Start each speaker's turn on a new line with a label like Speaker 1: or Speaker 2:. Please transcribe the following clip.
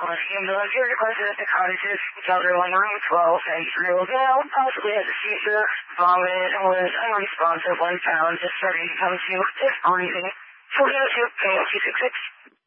Speaker 1: Ambulance, you're requested at the cottages, shelter 1 room 12, and 3 male, possibly has a seizure, vomited, and was unresponsive when found, just starting to come to, just breathing. 402, KO 266.